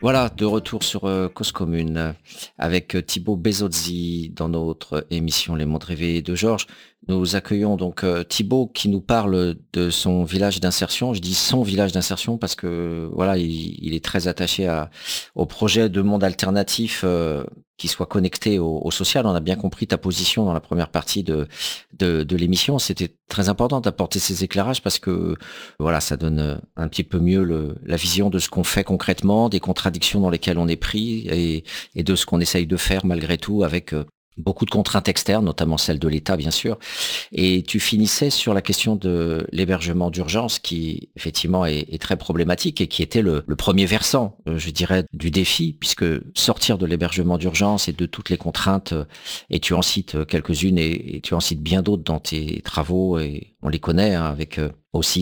Voilà, de retour sur Cause Commune avec Thibaut Bezozzi dans notre émission Les Mondes Rêvés de Georges. Nous accueillons donc Thibaut qui nous parle de son village d'insertion. Je dis son village d'insertion parce que voilà, il est très attaché au projet de monde alternatif qui soit connecté au social. On a bien compris ta position dans la première partie de l'émission. C'était très important d'apporter ces éclairages parce que voilà, ça donne un petit peu mieux la vision de ce qu'on fait concrètement, des contradictions dans lesquelles on est pris et de ce qu'on essaye de faire malgré tout avec beaucoup de contraintes externes, notamment celles de l'État, bien sûr. Et tu finissais sur la question de l'hébergement d'urgence qui, effectivement, est très problématique et qui était le premier versant, je dirais, du défi, puisque sortir de l'hébergement d'urgence et de toutes les contraintes, et tu en cites quelques-unes et tu en cites bien d'autres dans tes travaux, et on les connaît, hein, avec aussi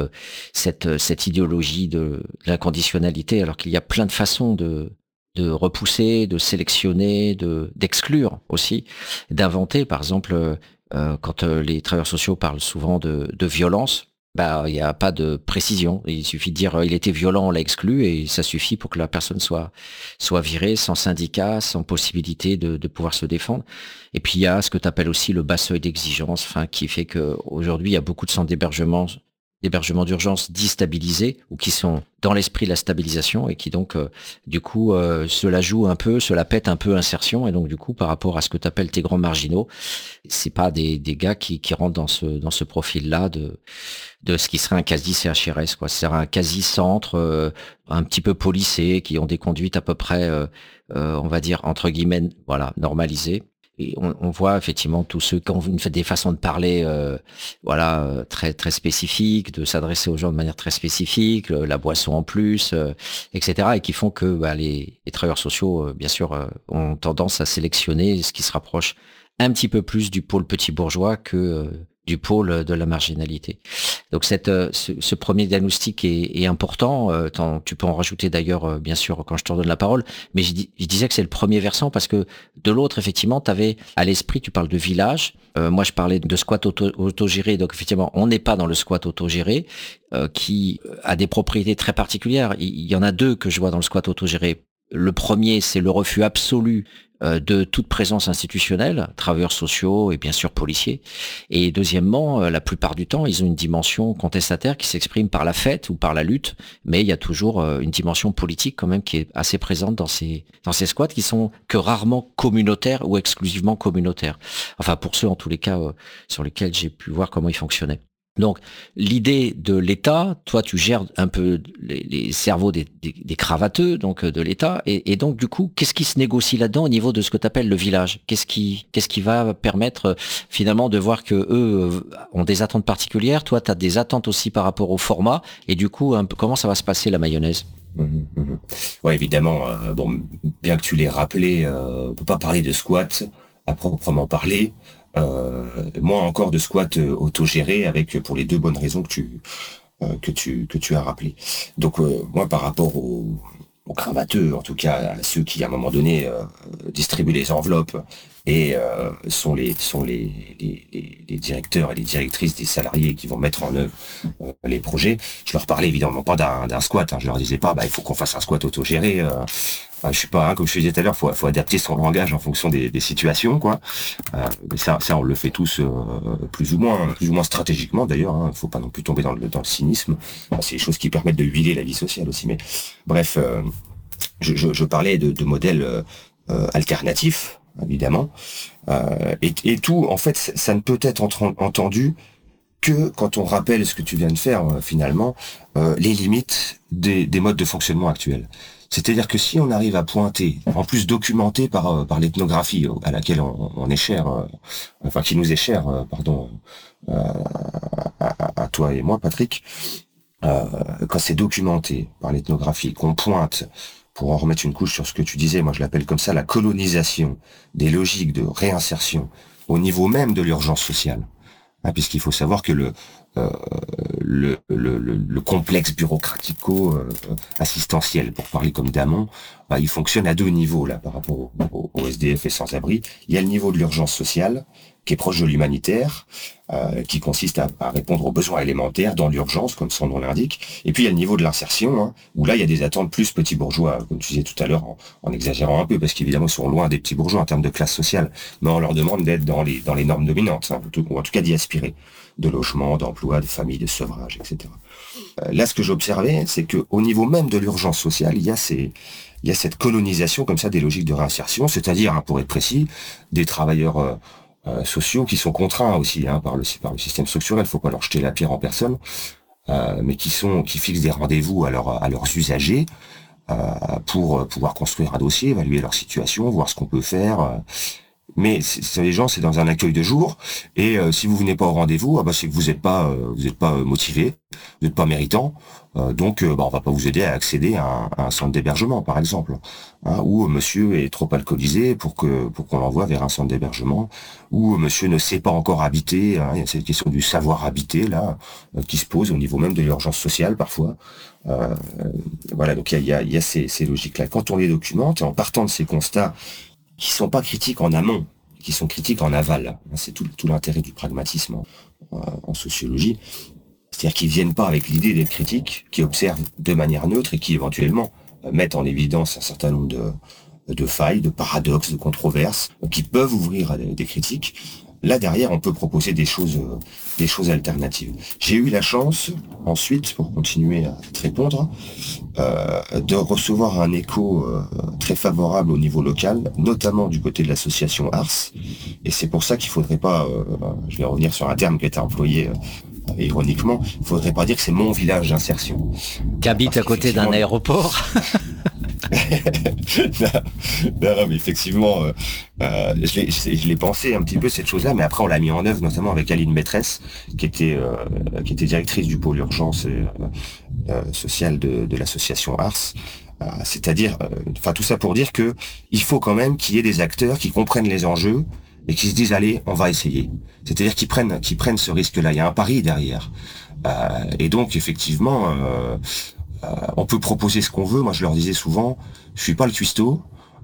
cette idéologie de l'inconditionnalité, alors qu'il y a plein de façons de repousser, de sélectionner, d'exclure aussi, d'inventer. Par exemple, quand les travailleurs sociaux parlent souvent de violence, bah il n'y a pas de précision. Il suffit de dire il était violent, on l'a exclu et ça suffit pour que la personne soit virée sans syndicat, sans possibilité de pouvoir se défendre. Et puis il y a ce que tu appelles aussi le bas seuil d'exigence, enfin qui fait que aujourd'hui il y a beaucoup de centres d'hébergement d'urgence déstabilisés ou qui sont dans l'esprit de la stabilisation et qui donc du coup se la jouent un peu, se la pètent un peu insertion et donc du coup par rapport à ce que tu appelles tes grands marginaux, c'est pas des gars qui rentrent dans ce profil-là de ce qui serait un quasi CHRS quoi, c'est un quasi centre un petit peu policé qui ont des conduites à peu près on va dire entre guillemets voilà normalisées. Et on voit effectivement tous ceux qui ont des façons de parler, voilà, très très spécifiques, de s'adresser aux gens de manière très spécifique, la boisson en plus, etc. Et qui font que bah, les travailleurs sociaux, bien sûr, ont tendance à sélectionner ce qui se rapproche un petit peu plus du pôle petit bourgeois que du pôle de la marginalité. Donc ce premier diagnostic est important. Tu peux en rajouter d'ailleurs, bien sûr, quand je te redonne la parole. Mais je disais que c'est le premier versant parce que de l'autre, effectivement, tu avais à l'esprit, tu parles de village. Moi, je parlais de squat autogéré. Donc, effectivement, on n'est pas dans le squat autogéré qui a des propriétés très particulières. Il y en a deux que je vois dans le squat autogéré. Le premier, c'est le refus absolu de toute présence institutionnelle, travailleurs sociaux et bien sûr policiers. Et deuxièmement, la plupart du temps, ils ont une dimension contestataire qui s'exprime par la fête ou par la lutte, mais il y a toujours une dimension politique quand même qui est assez présente dans ces squats qui sont que rarement communautaires ou exclusivement communautaires. Enfin, pour ceux en tous les cas sur lesquels j'ai pu voir comment ils fonctionnaient. Donc, l'idée de l'État, toi, tu gères un peu les cerveaux des cravateux, donc de l'État, et donc du coup, qu'est-ce qui se négocie là-dedans au niveau de ce que tu appelles le village? Qu'est-ce qui va permettre finalement de voir que eux ont des attentes particulières, toi, tu as des attentes aussi par rapport au format, et du coup, un peu, comment ça va se passer la mayonnaise? Ouais, évidemment. Bon, bien que tu l'aies rappelé, on peut pas parler de squat à proprement parler. Moins encore de squat autogéré avec pour les deux bonnes raisons que tu as rappelé. Donc moi par rapport aux cravateux, en tout cas à ceux qui à un moment donné distribuent les enveloppes et sont les directeurs et les directrices des salariés qui vont mettre en œuvre les projets. Je leur parlais évidemment pas d'un squat. Hein. Je leur disais pas il faut qu'on fasse un squat autogéré. Je suis pas, comme je te disais tout à l'heure, faut adapter son langage en fonction des situations, quoi. Mais ça, on le fait tous plus ou moins stratégiquement d'ailleurs. Hein. Faut pas non plus tomber dans le cynisme. C'est des choses qui permettent de huiler la vie sociale aussi. Mais bref, je parlais de modèles alternatifs, évidemment. Et tout, en fait, ça ne peut être entendu que quand on rappelle ce que tu viens de faire, finalement, les limites des modes de fonctionnement actuels. C'est-à-dire que si on arrive à pointer, en plus documenté par l'ethnographie à laquelle on est cher, enfin qui nous est cher, pardon, à toi et moi, Patrick, quand c'est documenté par l'ethnographie, qu'on pointe pour en remettre une couche sur ce que tu disais, moi je l'appelle comme ça la colonisation des logiques de réinsertion au niveau même de l'urgence sociale. Hein, puisqu'il faut savoir que euh, le complexe bureaucratico-assistentiel, pour parler comme Damon, il fonctionne à deux niveaux là par rapport au SDF et sans-abri. Il y a le niveau de l'urgence sociale, qui est proche de l'humanitaire, qui consiste à répondre aux besoins élémentaires dans l'urgence, comme son nom l'indique. Et puis il y a le niveau de l'insertion, où là il y a des attentes plus petits bourgeois, comme tu disais tout à l'heure, en exagérant un peu, parce qu'évidemment ils sont loin des petits bourgeois en termes de classe sociale, mais on leur demande d'être dans les normes dominantes, ou en tout cas d'y aspirer, de logement, d'emploi, de famille, de sevrage, etc. Là, ce que j'observais, c'est que au niveau même de l'urgence sociale, il y a cette colonisation comme ça des logiques de réinsertion, c'est-à-dire, pour être précis, des travailleurs sociaux qui sont contraints aussi par le système structurel. Il faut pas leur jeter la pierre en personne, mais qui fixent des rendez-vous à leurs usagers pour pouvoir construire un dossier, évaluer leur situation, voir ce qu'on peut faire. Mais les gens, c'est dans un accueil de jour, et si vous venez pas au rendez-vous, c'est que vous êtes pas motivé, vous n'êtes pas méritant, donc on va pas vous aider à accéder à un centre d'hébergement, par exemple, où monsieur est trop alcoolisé pour qu'on l'envoie vers un centre d'hébergement, où monsieur ne sait pas encore habiter. Il y a cette question du savoir habiter là qui se pose au niveau même de l'urgence sociale parfois. Voilà, donc il y a ces logiques-là. Quand on les documente, et en partant de ces constats qui sont pas critiques en amont, qui sont critiques en aval. C'est tout l'intérêt du pragmatisme en sociologie. C'est-à-dire qu'ils viennent pas avec l'idée d'être critiques, qui observent de manière neutre et qui éventuellement mettent en évidence un certain nombre de failles, de paradoxes, de controverses, qui peuvent ouvrir à des critiques. Là, derrière, on peut proposer des choses alternatives. J'ai eu la chance, ensuite, pour continuer à te répondre, de recevoir un écho très favorable au niveau local, notamment du côté de l'association Ars. Et c'est pour ça qu'il faudrait pas, je vais revenir sur un terme qui a été employé ironiquement, il faudrait pas dire que c'est mon village d'insertion. Qui habite à côté d'un aéroport. non, mais effectivement, je l'ai pensé un petit peu cette chose-là, mais après on l'a mis en œuvre, notamment avec Aline Maîtresse, qui était directrice du pôle urgence sociale de l'association Ars. C'est-à-dire, tout ça pour dire que il faut quand même qu'il y ait des acteurs qui comprennent les enjeux et qui se disent allez, on va essayer. C'est-à-dire qu'ils prennent ce risque-là. Il y a un pari derrière. Et donc effectivement. On peut proposer ce qu'on veut. Moi, je leur disais souvent, je suis pas le cuistot.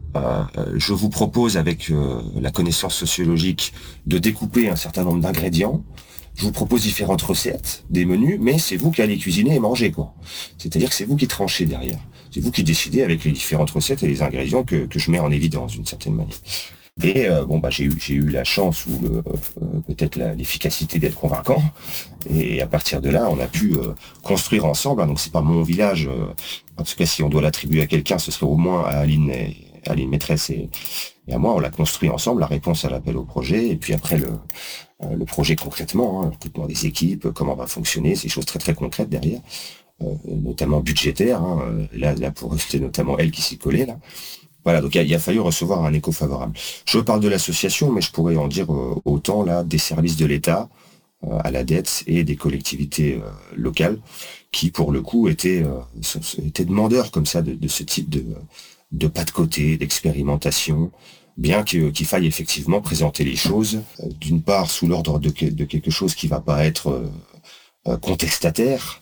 Je vous propose, avec la connaissance sociologique, de découper un certain nombre d'ingrédients. Je vous propose différentes recettes, des menus, mais c'est vous qui allez cuisiner et manger, quoi. C'est-à-dire que c'est vous qui tranchez derrière. C'est vous qui décidez avec les différentes recettes et les ingrédients que je mets en évidence, d'une certaine manière. Et j'ai eu la chance ou peut-être l'efficacité d'être convaincant. Et à partir de là, on a pu construire ensemble. Donc c'est pas mon village. En tout cas, si on doit l'attribuer à quelqu'un, ce serait au moins à Aline Maîtresse et à moi. On l'a construit ensemble, la réponse à l'appel au projet. Et puis après le projet concrètement, le recrutement des équipes, comment va fonctionner, ces choses très très concrètes derrière, notamment budgétaires. Là pour c'était notamment elle qui s'y collait là. Voilà, donc il a fallu recevoir un écho favorable. Je parle de l'association, mais je pourrais en dire autant là des services de l'État à la dette et des collectivités locales qui, pour le coup, étaient demandeurs comme ça de ce type de pas de côté, d'expérimentation, bien qu'il faille effectivement présenter les choses, d'une part sous l'ordre de quelque chose qui va pas être contestataire.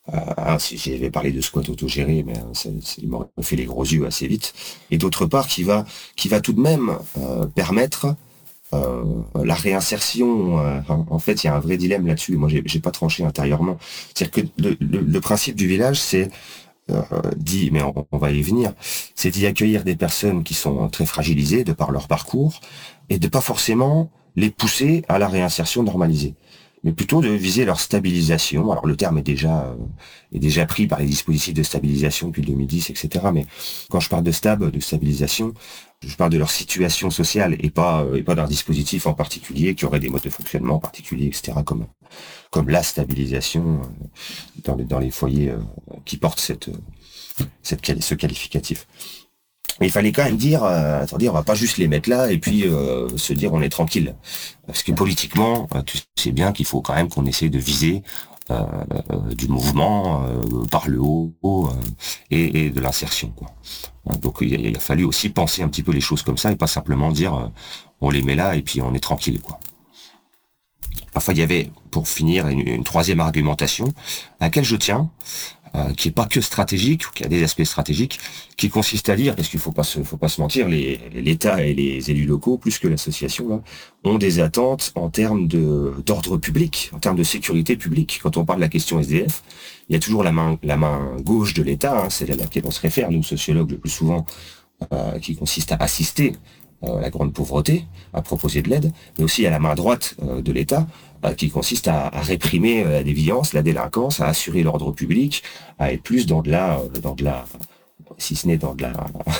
Si j'avais parlé de squat autogéré, mais il m'aurait fait les gros yeux assez vite. Et d'autre part, qui va tout de même permettre la réinsertion. En fait, il y a un vrai dilemme là-dessus. Moi, j'ai pas tranché intérieurement. C'est-à-dire que le principe du village, c'est mais on va y venir, c'est d'y accueillir des personnes qui sont très fragilisées de par leur parcours et de pas forcément les pousser à la réinsertion normalisée, mais plutôt de viser leur stabilisation. Alors le terme est déjà pris par les dispositifs de stabilisation depuis 2010, etc. Mais quand je parle de stabilisation, je parle de leur situation sociale et pas d'un dispositif en particulier qui aurait des modes de fonctionnement particuliers, etc. Comme la stabilisation dans les foyers qui portent ce qualificatif. Mais il fallait quand même dire, attendez, on va pas juste les mettre là et puis se dire on est tranquille. Parce que politiquement, tu sais bien qu'il faut quand même qu'on essaye de viser du mouvement par le haut et de l'insertion, quoi. Donc il a fallu aussi penser un petit peu les choses comme ça et pas simplement dire on les met là et puis on est tranquille, quoi. Enfin, il y avait, pour finir, une troisième argumentation à laquelle je tiens, qui est pas que stratégique, ou qui a des aspects stratégiques, qui consiste à dire, parce qu'il faut pas se mentir, l'État et les élus locaux, plus que l'association, là, ont des attentes en termes d'ordre public, en termes de sécurité publique. Quand on parle de la question SDF, il y a toujours la main gauche de l'État, celle à laquelle on se réfère, nous, sociologues, le plus souvent, qui consiste à assister la grande pauvreté, à proposer de l'aide, mais aussi à la main droite de l'État, qui consiste à réprimer la déviance, la délinquance, à assurer l'ordre public, à être plus dans de la, si ce n'est dans de la,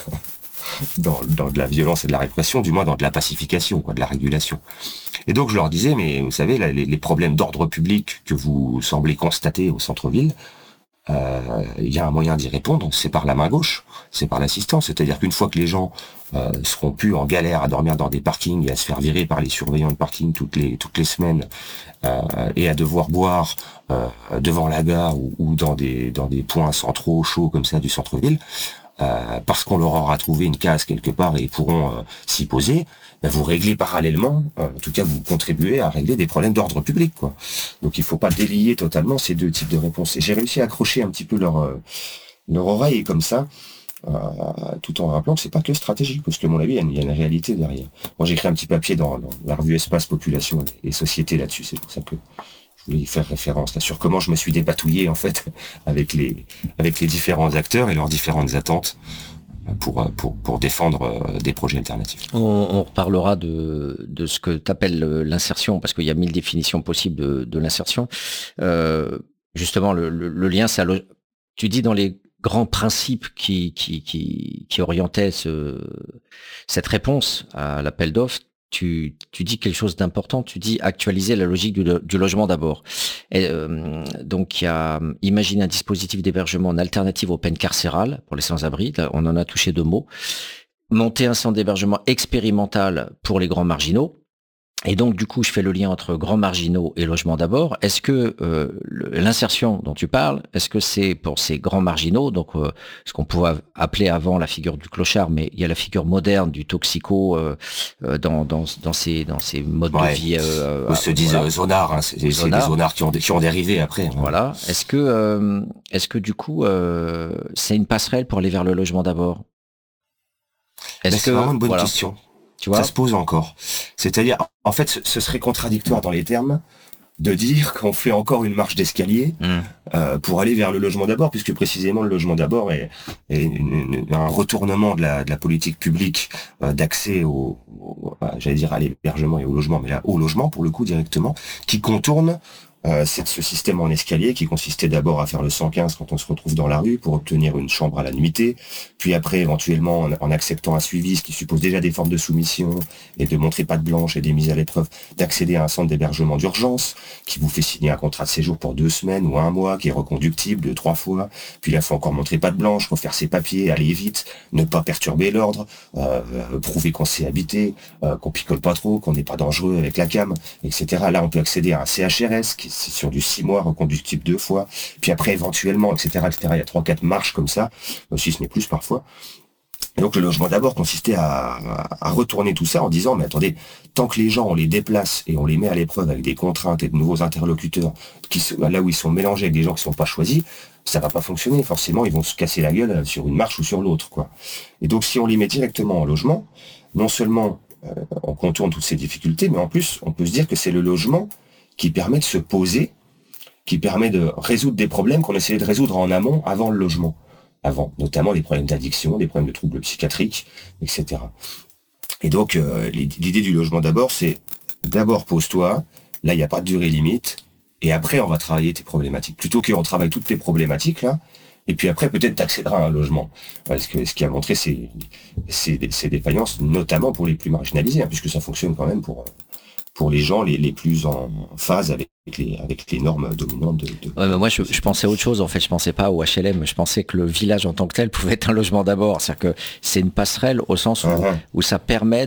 dans de la violence et de la répression, du moins dans de la pacification, quoi, de la régulation. Et donc je leur disais, mais vous savez, les problèmes d'ordre public que vous semblez constater au centre-ville, il y a un moyen d'y répondre, c'est par la main gauche, c'est par l'assistance. C'est-à-dire qu'une fois que les gens seront plus en galère à dormir dans des parkings et à se faire virer par les surveillants de parking toutes les semaines et à devoir boire devant la gare ou dans des points centraux chauds comme ça du centre-ville, parce qu'on leur aura trouvé une case quelque part et ils pourront s'y poser, vous réglez parallèlement, en tout cas vous contribuez à régler des problèmes d'ordre public, quoi. Donc il faut pas délier totalement ces deux types de réponses. Et j'ai réussi à accrocher un petit peu leur oreille comme ça, tout en rappelant que c'est pas que stratégique, parce que à mon avis il y a une réalité derrière. Moi j'ai écrit un petit papier dans la revue Espace, Population et Société là-dessus, c'est pour ça que je voulais y faire référence là, sur comment je me suis dépatouillé en fait avec les différents acteurs et leurs différentes attentes pour défendre des projets alternatifs. On reparlera de ce que tu appelles l'insertion, parce qu'il y a 1000 définitions possibles de l'insertion. Justement, le lien, tu dis dans les grands principes qui orientaient cette réponse à l'appel d'offres, tu dis quelque chose d'important, tu dis actualiser la logique du logement d'abord. Et, donc il y a imaginer un dispositif d'hébergement en alternative aux peines carcérales pour les sans-abri, on en a touché 2 mots, monter un centre d'hébergement expérimental pour les grands marginaux. Et donc, du coup, je fais le lien entre grands marginaux et logement d'abord. Est-ce que l'insertion dont tu parles, est-ce que c'est pour ces grands marginaux, donc ce qu'on pouvait appeler avant la figure du clochard, mais il y a la figure moderne du toxico dans ces modes de vie. Ils se disent zonards, c'est des zonards qui ont dérivé après. Voilà. Est-ce que du coup, c'est une passerelle pour aller vers le logement d'abord? C'est vraiment une bonne question. Tu vois, ça se pose encore. C'est-à-dire, en fait, ce serait contradictoire dans les termes de dire qu'on fait encore une marche d'escalier pour aller vers le logement d'abord, puisque précisément le logement d'abord est un retournement de la politique publique d'accès j'allais dire à l'hébergement et au logement, mais là au logement pour le coup directement, qui contourne ce système en escalier qui consistait d'abord à faire le 115 quand on se retrouve dans la rue pour obtenir une chambre à la nuitée, puis après éventuellement en acceptant un suivi, ce qui suppose déjà des formes de soumission et de montrer patte blanche et des mises à l'épreuve, d'accéder à un centre d'hébergement d'urgence qui vous fait signer un contrat de séjour pour 2 semaines ou 1 mois qui est reconductible 2-3 fois, puis là il faut encore montrer patte blanche, refaire ses papiers, aller vite, ne pas perturber l'ordre, prouver qu'on sait habiter, qu'on picole pas trop, qu'on n'est pas dangereux avec la cam, etc. Là on peut accéder à un CHRS qui c'est sur du 6 mois, reconductible 2 fois, puis après éventuellement, etc., etc. Il y a 3-4 marches comme ça, si ce n'est plus parfois. Et donc le logement d'abord consistait à retourner tout ça en disant, mais attendez, tant que les gens, on les déplace et on les met à l'épreuve avec des contraintes et de nouveaux interlocuteurs, là où ils sont mélangés avec des gens qui sont pas choisis, ça va pas fonctionner. Forcément, ils vont se casser la gueule sur une marche ou sur l'autre, quoi. Et donc si on les met directement en logement, non seulement on contourne toutes ces difficultés, mais en plus, on peut se dire que c'est le logement qui permet de se poser, qui permet de résoudre des problèmes qu'on essayait de résoudre en amont, avant le logement. Avant, notamment des problèmes d'addiction, des problèmes de troubles psychiatriques, etc. Et donc, l'idée du logement d'abord, c'est d'abord pose-toi, là, il n'y a pas de durée limite, et après, on va travailler tes problématiques. Plutôt qu'on travaille toutes tes problématiques, là, et puis après, peut-être t'accéderas à un logement. Parce que ce qui a montré ces défaillances, notamment pour les plus marginalisés, puisque ça fonctionne quand même pour les gens les plus en phase avec les normes dominantes Ouais, mais moi je pensais à autre chose en fait, je pensais pas au HLM, je pensais que le village en tant que tel pouvait être un logement d'abord, c'est-à-dire que c'est une passerelle au sens où ça permet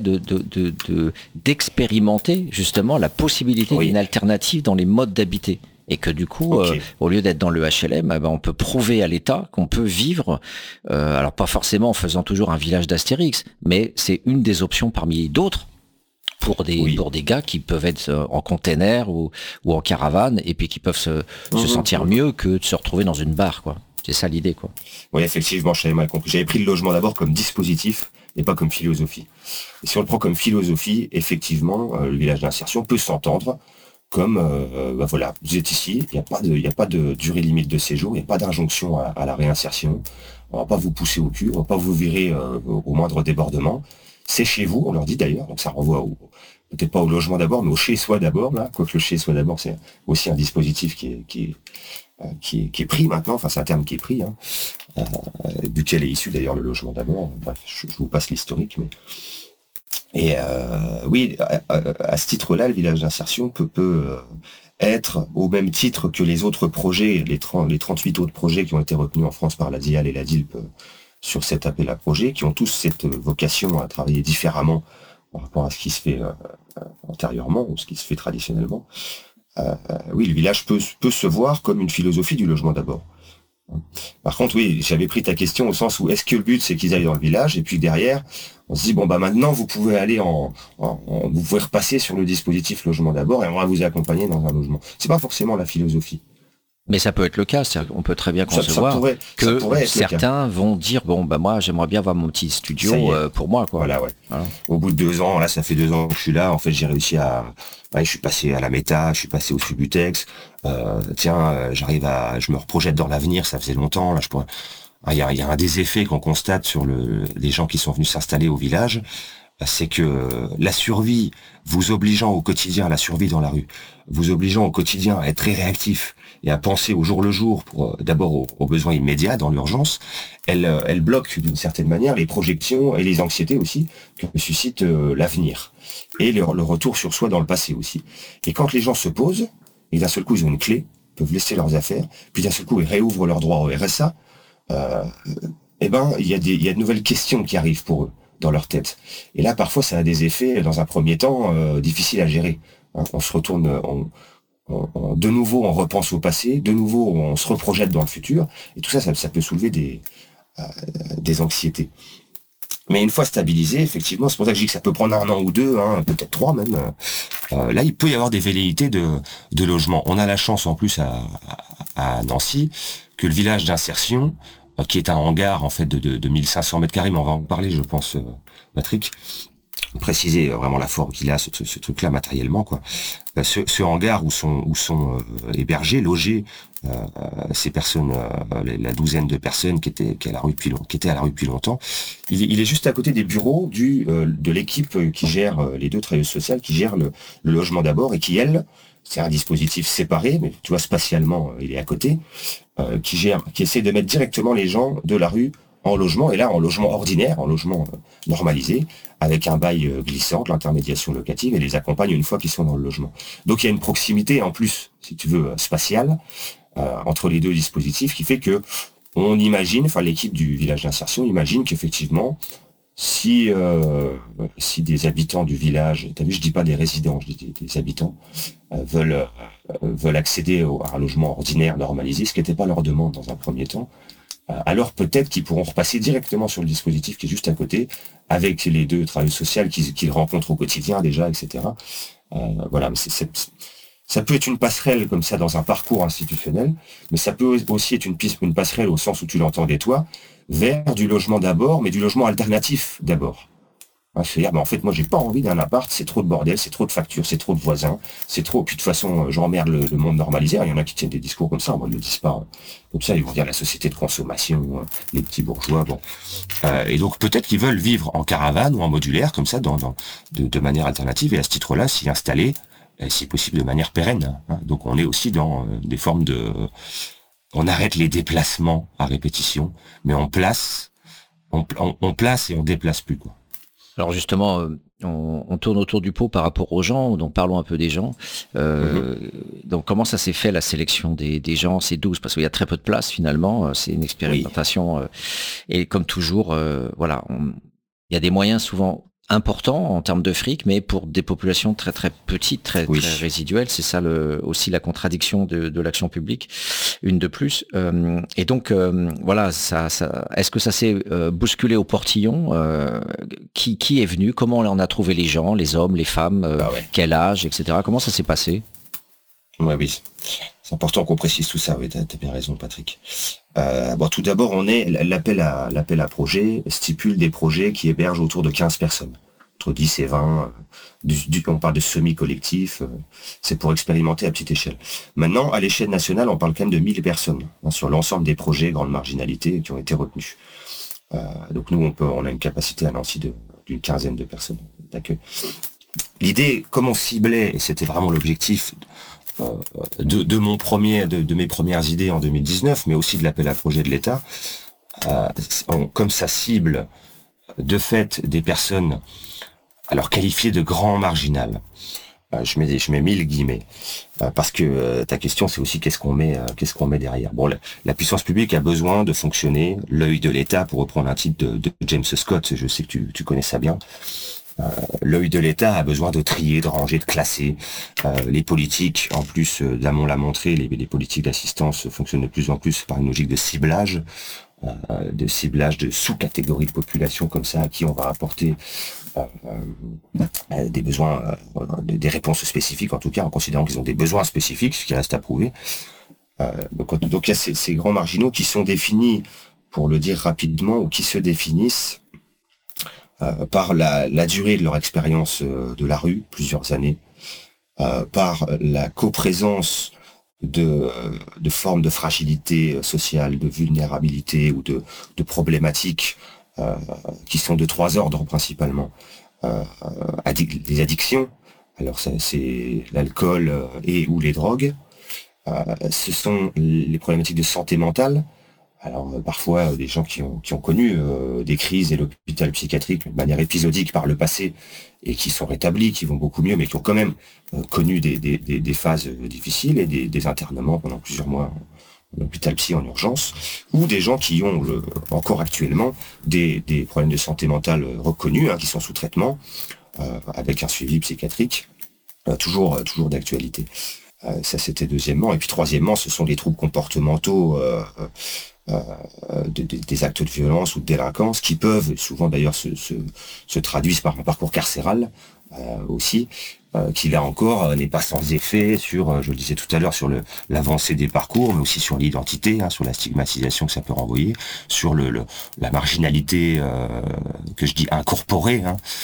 d'expérimenter justement la possibilité d'une alternative dans les modes d'habiter. Et que du coup, au lieu d'être dans le HLM, on peut prouver à l'État qu'on peut vivre, alors pas forcément en faisant toujours un village d'Astérix, mais c'est une des options parmi d'autres, Oui. pour des gars qui peuvent être en container ou en caravane et puis qui peuvent se sentir mieux que de se retrouver dans une barre, quoi. C'est ça l'idée, quoi. Oui, effectivement, je t'avais mal compris. J'avais pris le logement d'abord comme dispositif et pas comme philosophie. Et si on le prend comme philosophie, effectivement, le village d'insertion peut s'entendre comme, voilà, vous êtes ici, il y a pas de durée limite de séjour, il n'y a pas d'injonction à la réinsertion. On va pas vous pousser au cul, on va pas vous virer au moindre débordement. C'est chez vous, on leur dit d'ailleurs, donc ça renvoie peut-être pas au logement d'abord, mais au chez-soi d'abord, là, quoique le chez-soi d'abord, c'est aussi un dispositif qui est pris maintenant, enfin c'est un terme qui est pris, hein, duquel est issu d'ailleurs le logement d'abord. Bref, je vous passe l'historique. Mais... Et oui, à ce titre-là, le village d'insertion peut être au même titre que les autres projets, les 38 autres projets qui ont été retenus en France par la DIAL et la DILP sur cet appel à projet, qui ont tous cette vocation à travailler différemment par rapport à ce qui se fait antérieurement ou ce qui se fait traditionnellement. Oui, le village peut se voir comme une philosophie du logement d'abord. Par contre, oui, j'avais pris ta question au sens où est-ce que le but c'est qu'ils aillent dans le village et puis derrière, on se dit bon bah maintenant vous pouvez aller vous pouvez repasser sur le dispositif logement d'abord et on va vous accompagner dans un logement. C'est pas forcément la philosophie. Mais ça peut être le cas, on peut très bien concevoir ça que pourrait être certains vont dire bon bah moi j'aimerais bien avoir mon petit studio pour moi, quoi. Voilà, ouais. Voilà. Au bout de 2 ans, là ça fait 2 ans que je suis là, en fait j'ai réussi je suis passé à la méta, je suis passé au Subutex, je me reprojette dans l'avenir, ça faisait longtemps, là je pourrais... Il y a un des effets qu'on constate sur les gens qui sont venus s'installer au village, c'est que la survie, vous obligeant au quotidien à la survie dans la rue, vous obligeant au quotidien à être très réactif et à penser au jour le jour, pour d'abord aux besoins immédiats dans l'urgence, elle bloque d'une certaine manière les projections et les anxiétés aussi que suscite l'avenir et le retour sur soi dans le passé aussi. Et quand les gens se posent, et d'un seul coup ils ont une clé, peuvent laisser leurs affaires, puis d'un seul coup ils réouvrent leurs droits au RSA, il y a de nouvelles questions qui arrivent pour eux dans leur tête. Et là, parfois, ça a des effets, dans un premier temps, difficiles à gérer. Hein, on se retourne, de nouveau, on repense au passé, de nouveau, on se reprojette dans le futur, et tout ça, ça peut soulever des anxiétés. Mais une fois stabilisé, effectivement, c'est pour ça que je dis que ça peut prendre 1 an ou 2, hein, peut-être 3 même. Là, il peut y avoir des velléités de logement. On a la chance, en plus, à Nancy, que le village d'insertion, qui est un hangar en fait de 1500 mètres carrés, mais on va en parler, je pense, Patrick, préciser vraiment la forme qu'il a, ce truc-là matériellement, quoi. Ce hangar où sont hébergés, logés ces personnes, la douzaine de personnes qui étaient à la rue depuis longtemps, il est juste à côté des bureaux de l'équipe qui gère les 2 travailleuses sociales qui gèrent le logement d'abord et qui, elle, c'est un dispositif séparé, mais tu vois, spatialement, il est à côté, qui essaie de mettre directement les gens de la rue en logement, et là en logement ordinaire, en logement normalisé, avec un bail glissant, de l'intermédiation locative, et les accompagne une fois qu'ils sont dans le logement. Donc il y a une proximité en plus, si tu veux, spatiale, entre les 2 dispositifs, qui fait que on imagine, enfin l'équipe du village d'insertion imagine qu'effectivement, si des habitants du village, t'as vu, je dis pas des résidents, je dis des habitants, veulent accéder à un logement ordinaire normalisé, ce qui n'était pas leur demande dans un premier temps, alors peut-être qu'ils pourront repasser directement sur le dispositif qui est juste à côté, avec les 2 travailleurs sociaux qu'ils rencontrent au quotidien déjà, etc. Voilà, ça peut être une passerelle comme ça dans un parcours institutionnel, mais ça peut aussi être une passerelle au sens où tu l'entendais toi, vers du logement d'abord, mais du logement alternatif d'abord. C'est-à-dire, en fait, moi, j'ai pas envie d'un appart, c'est trop de bordel, c'est trop de factures, c'est trop de voisins, c'est trop... Puis de toute façon, j'emmerde le monde normalisé. Il y en a qui tiennent des discours comme ça, moi, ils ne le disent pas. Comme ça, ils vont dire la société de consommation, les petits bourgeois, bon. Et donc, peut-être qu'ils veulent vivre en caravane ou en modulaire, comme ça, de manière alternative, et à ce titre-là, s'y installer, si possible, de manière pérenne. Hein. Donc, on est aussi dans des formes de... On arrête les déplacements à répétition, mais on place et on déplace plus, quoi. Alors justement, on tourne autour du pot par rapport aux gens, donc parlons un peu des gens. Donc comment ça s'est fait la sélection des gens? C'est 12 parce qu'il y a très peu de place finalement, c'est une expérimentation. Et comme toujours, voilà, il y a des moyens souvent important en termes de fric, mais pour des populations très très petites, très Oui. très résiduelles. C'est ça aussi la contradiction de l'action publique, une de plus. Et donc voilà, est-ce que ça s'est bousculé au portillon? Qui est venu? Comment on a trouvé les gens, les hommes, les femmes, Ah ouais. quel âge, etc. Comment ça s'est passé? Ouais, oui. C'est important qu'on précise tout ça. Oui, t'as bien raison, Patrick. Tout d'abord, l'appel à projet stipule des projets qui hébergent autour de 15 personnes, entre 10 et 20. On parle de semi-collectif. C'est pour expérimenter à petite échelle. Maintenant, à l'échelle nationale, on parle quand même de 1000 personnes sur l'ensemble des projets grande marginalité qui ont été retenus. Donc nous, on a une capacité à Nancy d'une quinzaine de personnes d'accueil. L'idée, comme on ciblait, et c'était vraiment l'objectif de mes premières idées en 2019, mais aussi de l'appel à projet de l'État, comme ça cible de fait des personnes alors qualifiées de grand marginal. Je mets 1000 guillemets parce que ta question c'est aussi qu'est-ce qu'on met derrière. Bon, la puissance publique a besoin de fonctionner, l'œil de l'État, pour reprendre un titre de James Scott, je sais que tu connais ça bien. L'œil de l'État a besoin de trier, de ranger, de classer. Les politiques, en plus, Damon l'a montré, les politiques d'assistance fonctionnent de plus en plus par une logique de ciblage de sous-catégories de population comme ça, à qui on va apporter des besoins, des réponses spécifiques, en tout cas, en considérant qu'ils ont des besoins spécifiques, ce qui reste à prouver. Donc il y a ces grands marginaux qui sont définis, pour le dire rapidement, ou qui se définissent par la durée de leur expérience de la rue, plusieurs années, par la coprésence de formes de fragilité sociale, de vulnérabilité ou de problématiques qui sont de 3 ordres principalement. Les addictions, alors ça, c'est l'alcool et ou les drogues. Ce sont les problématiques de santé mentale. Alors parfois des gens qui ont connu des crises et l'hôpital psychiatrique de manière épisodique par le passé et qui sont rétablis, qui vont beaucoup mieux, mais qui ont quand même connu des phases difficiles et des internements pendant plusieurs mois en hôpital psy en urgence, ou des gens qui ont encore actuellement des problèmes de santé mentale reconnus, qui sont sous traitement avec un suivi psychiatrique toujours d'actualité. Ça c'était deuxièmement, et puis troisièmement, ce sont les troubles comportementaux. Des actes de violence ou de délinquance qui peuvent souvent d'ailleurs se traduisent par un parcours carcéral aussi, qui là encore n'est pas sans effet sur, je le disais tout à l'heure, sur l'avancée des parcours, mais aussi sur l'identité, sur la stigmatisation que ça peut renvoyer, sur la marginalité que je dis incorporée.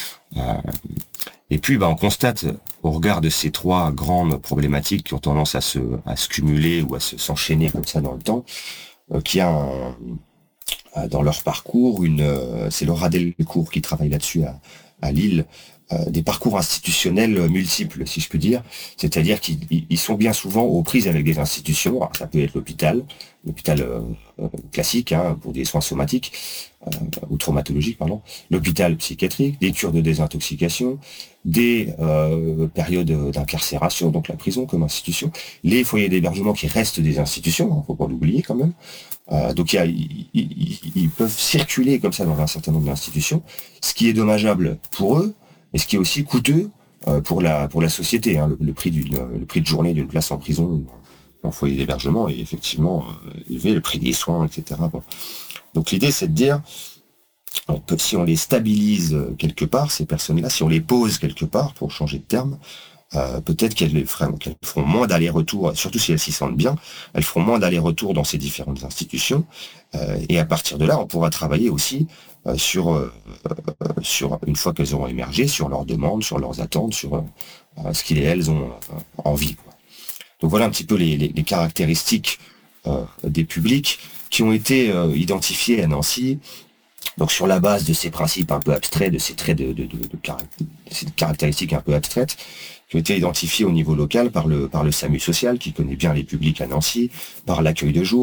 Et puis on constate, au regard de ces 3 grandes problématiques qui ont tendance à se cumuler ou à s'enchaîner comme ça dans le temps, qui a dans leur parcours c'est Laura Delcourt qui travaille là-dessus à Lille, des parcours institutionnels multiples, si je peux dire. C'est-à-dire qu'ils sont bien souvent aux prises avec des institutions. Alors, ça peut être l'hôpital classique pour des soins somatiques ou traumatologiques, l'hôpital psychiatrique, des cures de désintoxication, des périodes d'incarcération, donc la prison comme institution, les foyers d'hébergement qui restent des institutions, faut pas l'oublier quand même. Donc ils peuvent circuler comme ça dans un certain nombre d'institutions, ce qui est dommageable pour eux, et ce qui est aussi coûteux pour la société. Le prix de journée d'une place en prison ou en foyer d'hébergement est effectivement élevé, le prix des soins, etc. Bon. Donc l'idée c'est de dire, si on les stabilise quelque part, ces personnes-là, si on les pose quelque part, pour changer de terme, peut-être qu'elles feront moins d'aller-retour, surtout si elles s'y sentent bien, elles feront moins d'aller-retour dans ces différentes institutions, et à partir de là, on pourra travailler aussi sur une fois qu'elles auront émergé, sur leurs demandes, sur leurs attentes, sur ce qu'ils et elles ont envie. Donc voilà un petit peu les caractéristiques des publics qui ont été identifiés à Nancy. Donc sur la base de ces principes un peu abstraits, de ces traits de ces caractéristiques un peu abstraites, qui ont été identifiées au niveau local par le SAMU social, qui connaît bien les publics à Nancy, par l'accueil de jour,